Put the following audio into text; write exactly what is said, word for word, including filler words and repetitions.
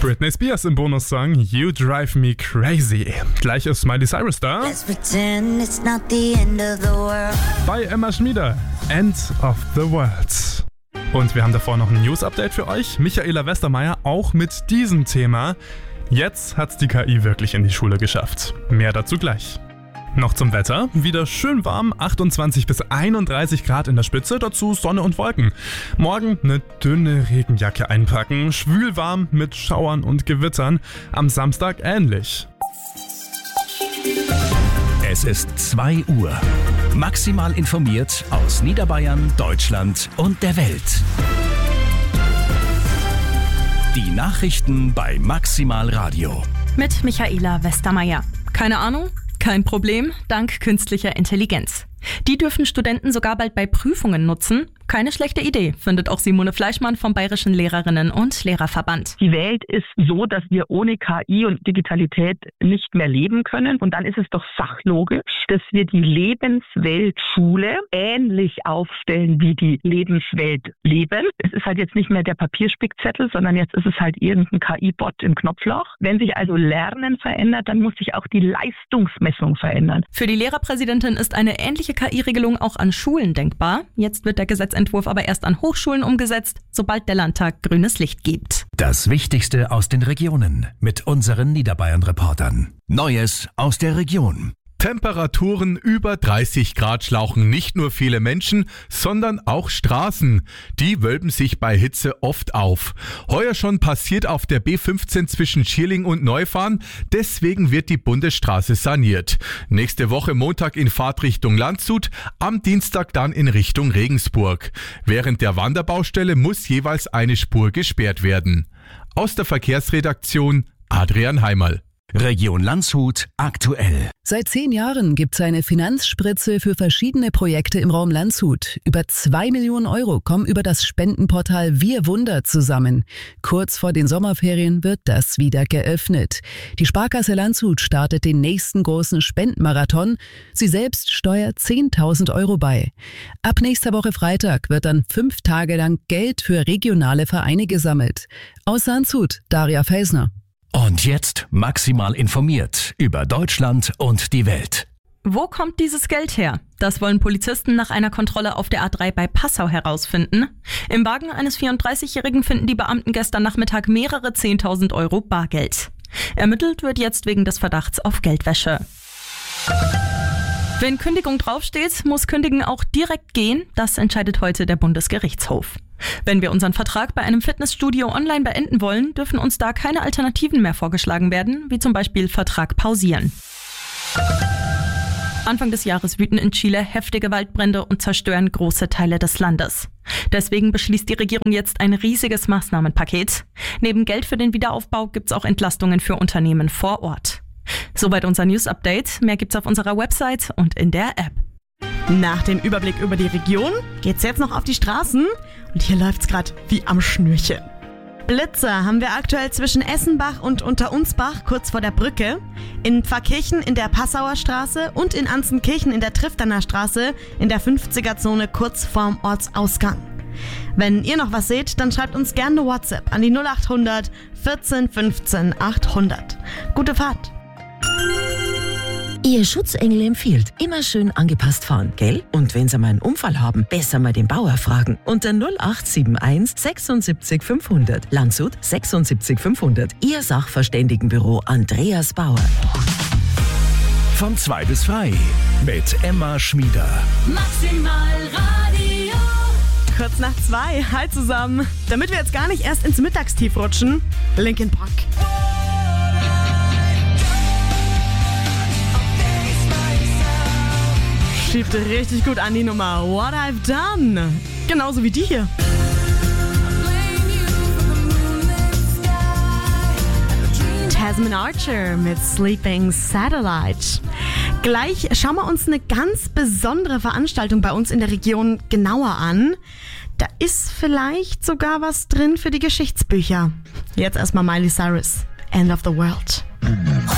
Britney Spears im Bonussong You Drive Me Crazy. Gleich ist Miley Cyrus da. Let's pretend it's not the end of the world. Bei Emma Schmieder, End of the World. Und wir haben davor noch ein News-Update für euch. Michaela Westermeier auch mit diesem Thema. Jetzt hat's die K I wirklich in die Schule geschafft. Mehr dazu gleich. Noch zum Wetter. Wieder schön warm, achtundzwanzig bis einunddreißig Grad in der Spitze, dazu Sonne und Wolken. Morgen eine dünne Regenjacke einpacken, schwül warm mit Schauern und Gewittern. Am Samstag ähnlich. Es ist zwei Uhr. Maximal informiert aus Niederbayern, Deutschland und der Welt. Die Nachrichten bei Maximal Radio. Mit Michaela Westermeier. Keine Ahnung? Kein Problem, dank künstlicher Intelligenz. Die dürfen Studenten sogar bald bei Prüfungen nutzen. Keine schlechte Idee, findet auch Simone Fleischmann vom Bayerischen Lehrerinnen- und Lehrerverband. Die Welt ist so, dass wir ohne K I und Digitalität nicht mehr leben können. Und dann ist es doch sachlogisch, dass wir die Lebensweltschule ähnlich aufstellen wie die Lebenswelt Leben. Es ist halt jetzt nicht mehr der Papierspickzettel, sondern jetzt ist es halt irgendein K I-Bot im Knopfloch. Wenn sich also Lernen verändert, dann muss sich auch die Leistungsmessung verändern. Für die Lehrerpräsidentin ist eine ähnliche K I-Regelung auch an Schulen denkbar. Jetzt wird der Gesetzentwurf aber erst an Hochschulen umgesetzt, sobald der Landtag grünes Licht gibt. Das Wichtigste aus den Regionen mit unseren Niederbayern-Reportern. Neues aus der Region. Temperaturen über dreißig Grad schlauchen nicht nur viele Menschen, sondern auch Straßen. Die wölben sich bei Hitze oft auf. Heuer schon passiert auf der B fünfzehn zwischen Schierling und Neufahren. Deswegen wird die Bundesstraße saniert. Nächste Woche Montag in Fahrtrichtung Landshut, am Dienstag dann in Richtung Regensburg. Während der Wanderbaustelle muss jeweils eine Spur gesperrt werden. Aus der Verkehrsredaktion Adrian Heimerl. Region Landshut aktuell. Seit zehn Jahren gibt es eine Finanzspritze für verschiedene Projekte im Raum Landshut. Über zwei Millionen Euro kommen über das Spendenportal Wir Wunder zusammen. Kurz vor den Sommerferien wird das wieder geöffnet. Die Sparkasse Landshut startet den nächsten großen Spendenmarathon. Sie selbst steuert zehntausend Euro bei. Ab nächster Woche Freitag wird dann fünf Tage lang Geld für regionale Vereine gesammelt. Aus Landshut, Daria Felsner. Und jetzt maximal informiert über Deutschland und die Welt. Wo kommt dieses Geld her? Das wollen Polizisten nach einer Kontrolle auf der A drei bei Passau herausfinden. Im Wagen eines vierunddreißigjährigen finden die Beamten gestern Nachmittag mehrere zehntausend Euro Bargeld. Ermittelt wird jetzt wegen des Verdachts auf Geldwäsche. Wenn Kündigung draufsteht, muss Kündigen auch direkt gehen. Das entscheidet heute der Bundesgerichtshof. Wenn wir unseren Vertrag bei einem Fitnessstudio online beenden wollen, dürfen uns da keine Alternativen mehr vorgeschlagen werden, wie zum Beispiel Vertrag pausieren. Anfang des Jahres wüten in Chile heftige Waldbrände und zerstören große Teile des Landes. Deswegen beschließt die Regierung jetzt ein riesiges Maßnahmenpaket. Neben Geld für den Wiederaufbau gibt's auch Entlastungen für Unternehmen vor Ort. Soweit unser News-Update. Mehr gibt's auf unserer Website und in der App. Nach dem Überblick über die Region geht's jetzt noch auf die Straßen und hier läuft's gerade wie am Schnürchen. Blitze haben wir aktuell zwischen Essenbach und Unterunsbach kurz vor der Brücke, in Pfarrkirchen in der Passauer Straße und in Anzenkirchen in der Trifterner Straße in der fünfziger-Zone kurz vorm Ortsausgang. Wenn ihr noch was seht, dann schreibt uns gerne eine WhatsApp an die null acht hundert vierzehn fünfzehn achthundert. Gute Fahrt! Ihr Schutzengel empfiehlt, immer schön angepasst fahren, gell? Und wenn Sie mal einen Unfall haben, besser mal den Bauer fragen. Unter null acht sieben eins sechsundsiebzig fünfhundert. Landshut sechsundsiebzig fünfhundert. Ihr Sachverständigenbüro Andreas Bauer. Von zwei bis frei mit Emma Schmieder. Maximal Radio. Kurz nach zwei, hi zusammen. Damit wir jetzt gar nicht erst ins Mittagstief rutschen, Linkin Park. Schiebt richtig gut an die Nummer What I've Done. Genauso wie die hier. Tasman Archer mit Sleeping Satellite. Gleich schauen wir uns eine ganz besondere Veranstaltung bei uns in der Region genauer an. Da ist vielleicht sogar was drin für die Geschichtsbücher. Jetzt erstmal Miley Cyrus, End of the World.